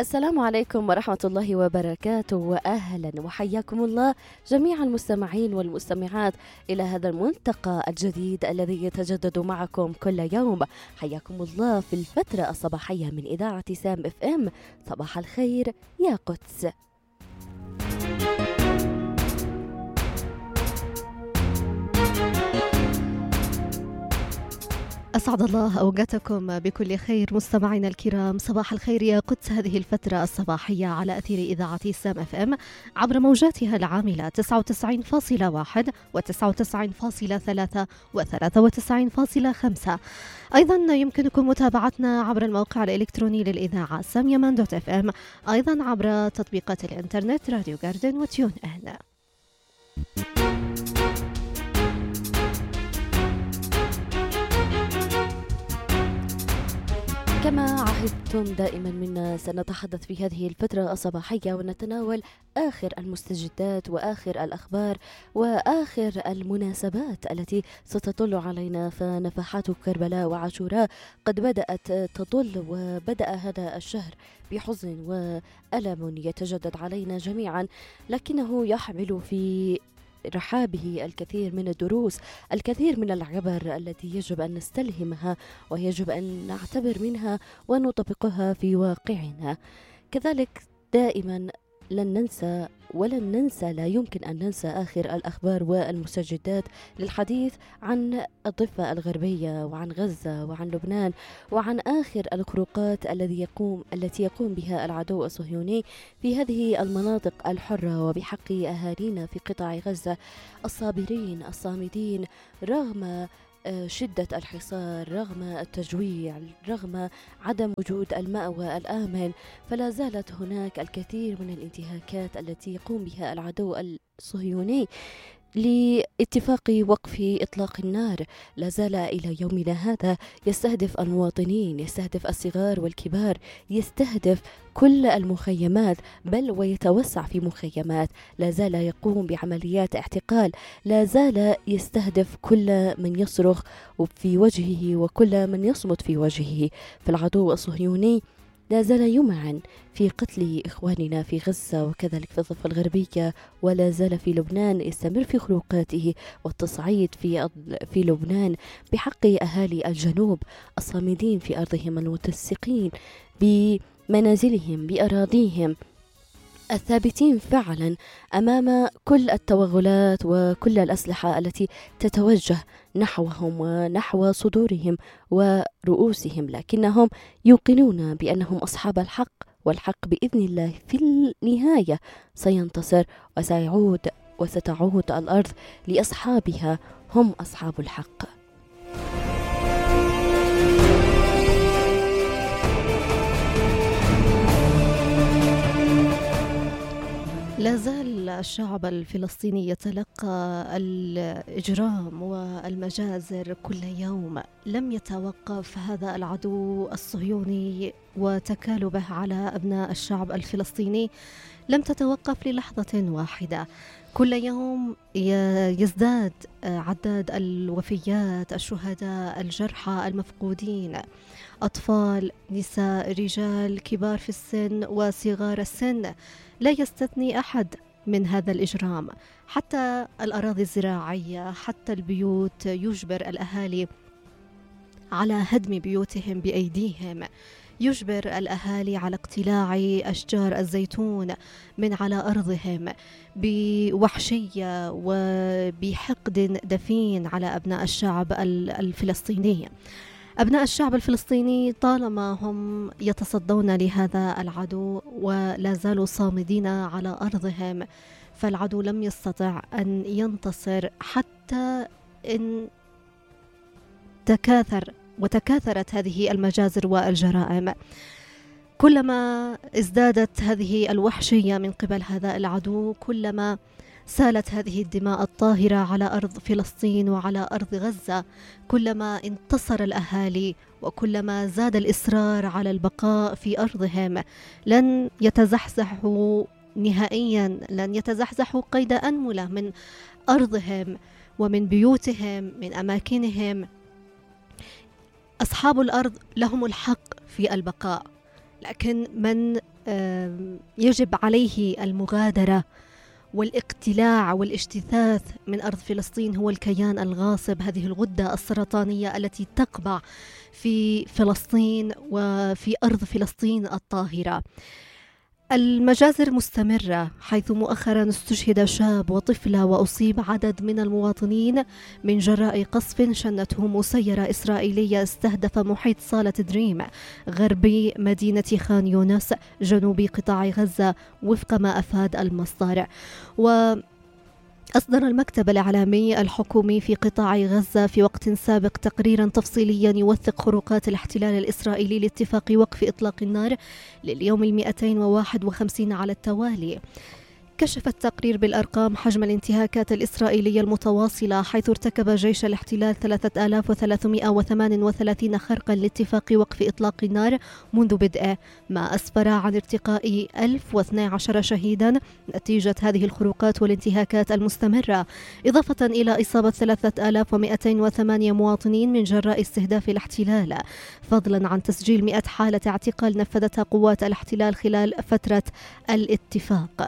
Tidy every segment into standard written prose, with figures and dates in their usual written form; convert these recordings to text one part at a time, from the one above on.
السلام عليكم ورحمة الله وبركاته، وأهلا وحياكم الله جميع المستمعين والمستمعات إلى هذا الملتقى الجديد الذي يتجدد معكم كل يوم. حياكم الله في الفترة الصباحية من إذاعة سام اف ام. صباح الخير يا قدس. أسعد الله أوقاتكم بكل خير مستمعينا الكرام. صباح الخير يا قدس. هذه الفترة الصباحية على أثير إذاعة سام اف ام عبر موجاتها العاملة 99.1 و99.3 و93.5. أيضا يمكنكم متابعتنا عبر الموقع الإلكتروني للإذاعة samyaman.fm، أيضا عبر تطبيقات الإنترنت راديو جاردن وتيون إن. كما عهدتم دائما منا سنتحدث في هذه الفترة الصباحية ونتناول آخر المستجدات وآخر الأخبار وآخر المناسبات التي ستطل علينا. فنفحات كربلاء وعاشوراء قد بدأت تطل، وبدأ هذا الشهر بحزن وألم يتجدد علينا جميعا، لكنه يحمل في رحابه الكثير من الدروس، الكثير من العبر التي يجب أن نستلهمها ويجب أن نعتبر منها ونطبقها في واقعنا. كذلك دائما لن ننسى ولن ننسى، لا يمكن أن ننسى آخر الأخبار والمستجدات للحديث عن الضفة الغربية وعن غزة وعن لبنان وعن آخر الخروقات التي يقوم بها العدو الصهيوني في هذه المناطق الحرة وبحق أهالينا في قطاع غزة الصابرين الصامدين رغم شدة الحصار، رغم التجويع، رغم عدم وجود المأوى الآمن. فلا زالت هناك الكثير من الانتهاكات التي يقوم بها العدو الصهيوني لاتفاق وقف إطلاق النار. لا زال إلى يومنا هذا يستهدف المواطنين، يستهدف الصغار والكبار، يستهدف كل المخيمات، بل ويتوسع في مخيمات. لا زال يقوم بعمليات اعتقال، لا زال يستهدف كل من يصرخ في وجهه وكل من يصمت في وجهه. فالعدو الصهيوني لا زال يمعن في قتل إخواننا في غزة وكذلك في الضفة الغربية، ولا زال في لبنان يستمر في خروقاته والتصعيد في لبنان بحق أهالي الجنوب الصامدين في أرضهم، المتسقين بمنازلهم بأراضيهم، الثابتين فعلا أمام كل التوغلات وكل الأسلحة التي تتوجه نحوهم ونحو صدورهم ورؤوسهم، لكنهم يوقنون بأنهم أصحاب الحق، والحق بإذن الله في النهاية سينتصر وستعود الأرض لأصحابها، هم أصحاب الحق. لا زال الشعب الفلسطيني يتلقى الإجرام والمجازر كل يوم. لم يتوقف هذا العدو الصهيوني وتكالبه على أبناء الشعب الفلسطيني، لم تتوقف للحظة واحدة. كل يوم يزداد عدد الوفيات، الشهداء، الجرحى، المفقودين، أطفال، نساء، رجال، كبار في السن وصغار السن. لا يستثني أحد من هذا الإجرام. حتى الأراضي الزراعية، حتى البيوت، يجبر الأهالي على هدم بيوتهم بأيديهم، يجبر الأهالي على اقتلاع أشجار الزيتون من على أرضهم بوحشية وبحقد دفين على أبناء الشعب الفلسطيني. أبناء الشعب الفلسطيني طالما هم يتصدون لهذا العدو ولا زالوا صامدين على أرضهم، فالعدو لم يستطع أن ينتصر حتى إن وتكاثرت هذه المجازر والجرائم. كلما ازدادت هذه الوحشية من قبل هذا العدو، كلما سالت هذه الدماء الطاهرة على أرض فلسطين وعلى أرض غزة، كلما انتصر الأهالي وكلما زاد الإصرار على البقاء في أرضهم. لن يتزحزحوا نهائيا، لن يتزحزحوا قيد أنملة من أرضهم ومن بيوتهم من أماكنهم. أصحاب الأرض لهم الحق في البقاء، لكن من يجب عليه المغادرة والاقتلاع والاجتثاث من أرض فلسطين هو الكيان الغاصب، هذه الغدة السرطانية التي تقبع في فلسطين وفي أرض فلسطين الطاهرة. المجازر مستمرة، حيث مؤخرا استشهد شاب وطفلة وأصيب عدد من المواطنين من جراء قصف شنته مسيرة إسرائيلية استهدف محيط صالة دريم غربي مدينة خان يونس جنوب قطاع غزة، وفق ما أفاد المصدر. أصدر المكتب الإعلامي الحكومي في قطاع غزة في وقت سابق تقريرا تفصيليا يوثق خروقات الاحتلال الإسرائيلي لاتفاق وقف إطلاق النار لليوم 251 على التوالي. كشف التقرير بالأرقام حجم الانتهاكات الإسرائيلية المتواصلة، حيث ارتكب جيش الاحتلال 3338 خرقا لاتفاق وقف إطلاق النار منذ بدءه، ما أسفر عن ارتقاء 1012 شهيدا نتيجة هذه الخروقات والانتهاكات المستمرة، إضافة إلى إصابة 3208 مواطنين من جراء استهداف الاحتلال، فضلا عن تسجيل 100 حالة اعتقال نفذتها قوات الاحتلال خلال فترة الاتفاق.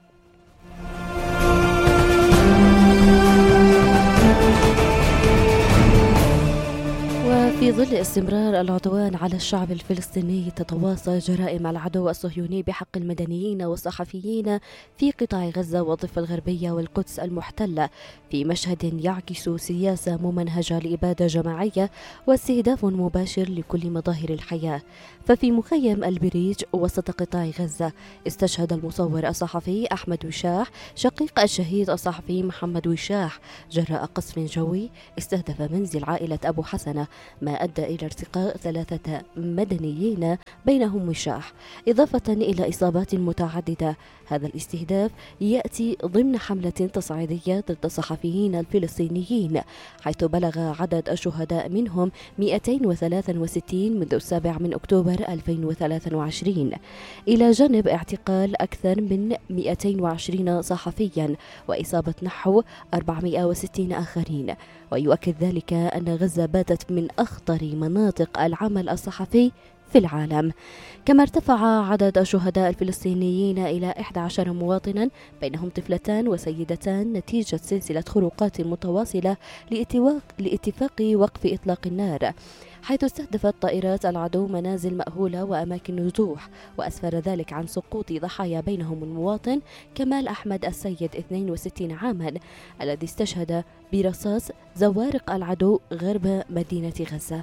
وفي ظل استمرار العدوان على الشعب الفلسطيني، تتواصل جرائم العدو الصهيوني بحق المدنيين والصحفيين في قطاع غزة والضفة الغربية والقدس المحتلة في مشهد يعكس سياسة ممنهجة لإبادة جماعية واستهداف مباشر لكل مظاهر الحياة. ففي مخيم البريج وسط قطاع غزة استشهد المصور الصحفي أحمد وشاح شقيق الشهيد الصحفي محمد وشاح جراء قصف جوي استهدف منزل عائلة أبو حسنة، ما أدى إلى ارتقاء 3 مدنيين بينهم وشاح، إضافة إلى إصابات متعددة. هذا الاستهداف يأتي ضمن حملة تصعيدية ضد الصحفيين الفلسطينيين، حيث بلغ عدد الشهداء منهم 263 منذ 7 أكتوبر 2023، إلى جانب اعتقال أكثر من 220 صحفيا وإصابة نحو 460 آخرين. ويؤكد ذلك أن غزة باتت من أخطر مناطق العمل الصحفي في العالم. كما ارتفع عدد الشهداء الفلسطينيين إلى 11 مواطنا، بينهم طفلتان وسيدتان، نتيجة سلسلة خروقات متواصلة لاتفاق وقف إطلاق النار، حيث استهدفت طائرات العدو منازل مأهولة وأماكن نزوح، وأسفر ذلك عن سقوط ضحايا بينهم المواطن كمال أحمد السيد 62 عاما الذي استشهد برصاص زوارق العدو غرب مدينة غزة.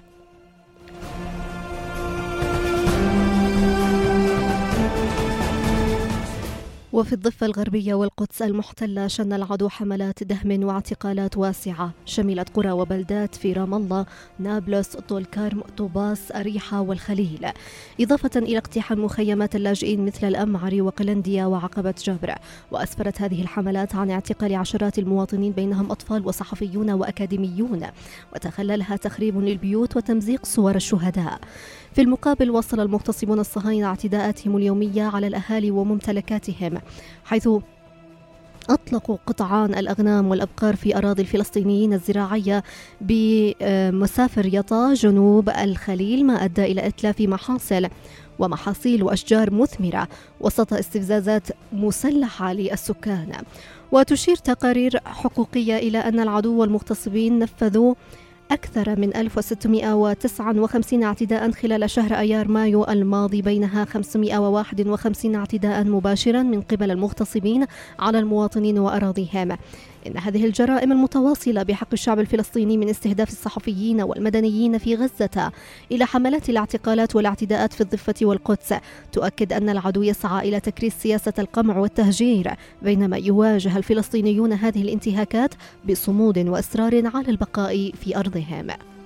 وفي الضفة الغربية والقدس المحتلة شن العدو حملات دهم واعتقالات واسعة شملت قرى وبلدات في رام الله، نابلس، طول كرم، طوباس، أريحة والخليل، إضافة إلى اقتحام مخيمات اللاجئين مثل الأمعري وقلنديا وعقبة جابر. وأسفرت هذه الحملات عن اعتقال عشرات المواطنين بينهم أطفال وصحفيون وأكاديميون، وتخللها تخريب للبيوت وتمزيق صور الشهداء. في المقابل وصل المغتصبون الصهاينة اعتداءاتهم اليومية على الأهالي وممتلكاتهم، حيث أطلقوا قطعان الأغنام والأبقار في أراضي الفلسطينيين الزراعية بمسافر يطا جنوب الخليل، ما أدى إلى إتلاف محاصيل وأشجار مثمرة وسط استفزازات مسلحة للسكان. وتشير تقارير حقوقية إلى أن العدو والمغتصبين نفذوا أكثر من 1659 اعتداء خلال شهر أيار مايو الماضي، بينها 551 اعتداء مباشرا من قبل المغتصبين على المواطنين وأراضيهم. إن هذه الجرائم المتواصلة بحق الشعب الفلسطيني من استهداف الصحفيين والمدنيين في غزة إلى حملات الاعتقالات والاعتداءات في الضفة والقدس تؤكد أن العدو يسعى إلى تكريس سياسة القمع والتهجير، بينما يواجه الفلسطينيون هذه الانتهاكات بصمود وإصرار على البقاء في أرضهم.